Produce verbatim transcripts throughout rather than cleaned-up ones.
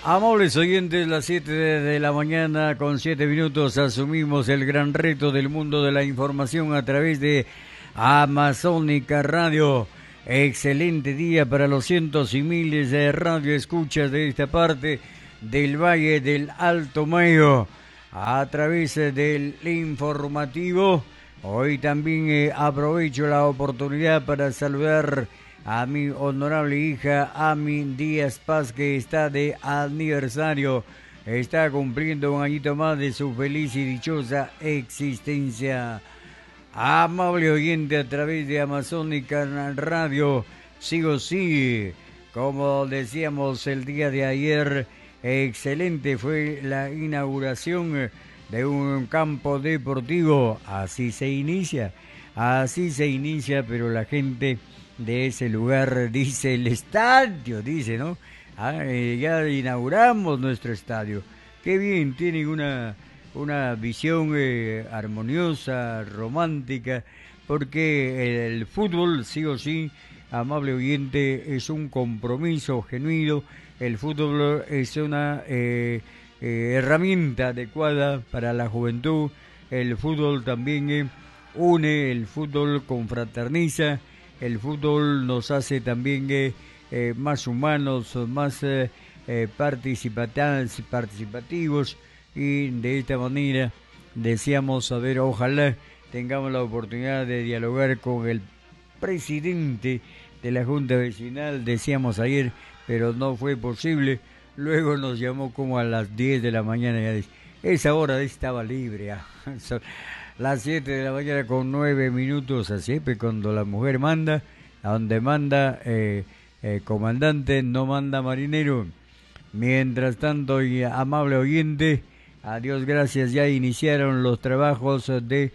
Amables oyentes, las siete de la mañana con siete minutos asumimos el gran reto del mundo de la información a través de Amazónica Radio. Excelente día para los cientos y miles de radioescuchas de esta parte del Valle del Alto Mayo a través del informativo. Hoy también eh, aprovecho la oportunidad para saludar a mi honorable hija Ami Díaz Paz, que está de aniversario, está cumpliendo un añito más de su feliz y dichosa existencia. Amable oyente a través de Amazónica Radio, sigo sí, como decíamos el día de ayer, excelente fue la inauguración de un campo deportivo, así se inicia, así se inicia, pero la gente de ese lugar dice el estadio, dice, ¿no? Ah, eh, ya inauguramos nuestro estadio. Qué bien, tienen una, una visión eh, armoniosa, romántica, porque el fútbol, sí o sí, amable oyente, es un compromiso genuino. El fútbol es una eh, eh, herramienta adecuada para la juventud. El fútbol también eh, une, el fútbol confraterniza. El fútbol nos hace también eh, eh, más humanos, más eh, eh, participativos, y de esta manera deseamos saber, ojalá tengamos la oportunidad de dialogar con el presidente de la Junta Vecinal, decíamos ayer, pero no fue posible. Luego nos llamó como a las diez de la mañana, ya dice, esa hora estaba libre. Las siete de la mañana con nueve minutos, así pues cuando la mujer manda, a donde manda eh, eh, comandante, no manda marinero. Mientras tanto, y amable oyente, a Dios gracias, ya iniciaron los trabajos de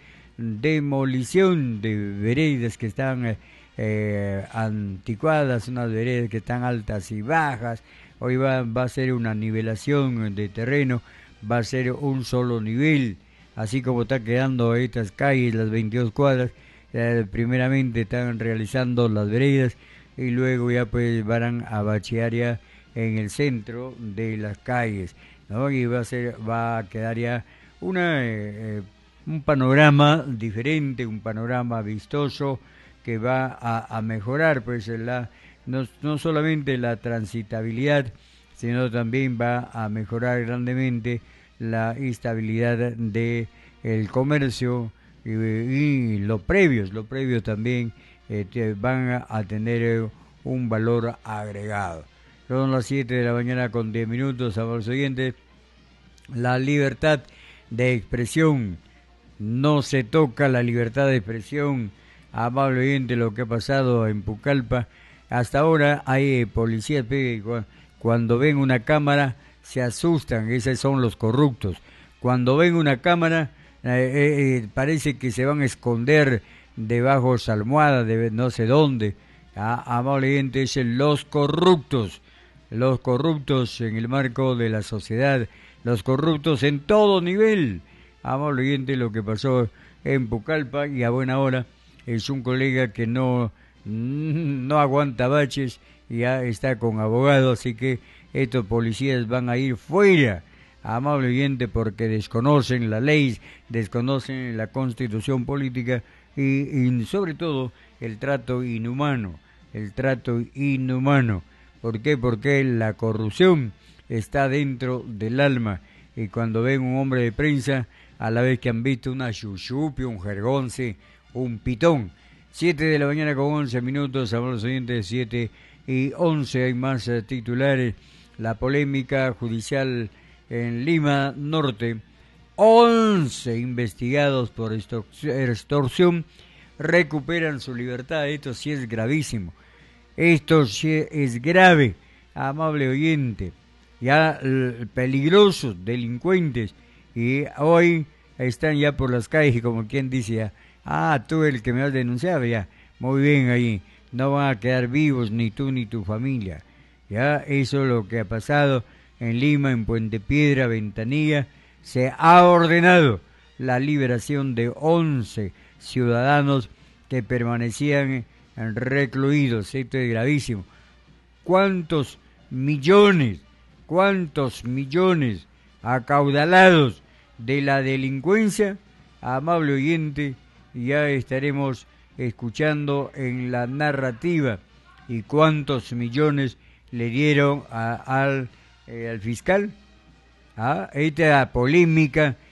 demolición de veredas que están eh, anticuadas, unas veredas que están altas y bajas. Hoy va, va a ser una nivelación de terreno, va a ser un solo nivel. Así como está quedando estas calles, las veintidós cuadras, eh, primeramente están realizando las veredas y luego ya pues van a bachear ya en el centro de las calles, ¿no? Y va a ser, va a quedar ya una eh, un panorama diferente, un panorama vistoso que va a, a mejorar pues la no, no solamente la transitabilidad, sino también va a mejorar grandemente la estabilidad de el comercio y, y los previos, los previos también eh, te van a, a tener eh, un valor agregado. Son las siete de la mañana con diez minutos, amables oyentes. La libertad de expresión, no se toca la libertad de expresión, amable oyente, lo que ha pasado en Pucallpa. Hasta ahora hay policías que cuando ven una cámara se asustan, esos son los corruptos. Cuando ven una cámara, eh, eh, parece que se van a esconder debajo de almohadas, de no sé dónde. Ah, amable gente, es los corruptos, los corruptos en el marco de la sociedad, los corruptos en todo nivel. Amable gente, lo que pasó en Pucallpa, y a buena hora, es un colega que no, no aguanta baches, y ya está con abogado, así que estos policías van a ir fuera, amable oyente, porque desconocen la ley, desconocen la constitución política y, y sobre todo el trato inhumano, el trato inhumano. ¿Por qué? Porque la corrupción está dentro del alma, y cuando ven un hombre de prensa, a la vez que han visto una chuchupi, un jergonce, un pitón. Siete de la mañana con once minutos, amables oyentes, siete y once, hay más uh, titulares. La polémica judicial en Lima Norte, once investigados por extorsión recuperan su libertad. Esto sí es gravísimo, esto sí es grave, amable oyente. Ya peligrosos delincuentes, y hoy están ya por las calles, como quien dice, ah, tú el que me has denunciado, ya, muy bien ahí, no van a quedar vivos ni tú ni tu familia. Ya, eso es lo que ha pasado en Lima, en Puente Piedra, Ventanilla. Se ha ordenado la liberación de once ciudadanos que permanecían recluidos. Esto es gravísimo. ¿Cuántos millones cuántos millones acaudalados de la delincuencia, amable oyente, ya estaremos escuchando en la narrativa y cuántos millones le dieron a, al, eh, al fiscal. ¿Ah? Esta polémica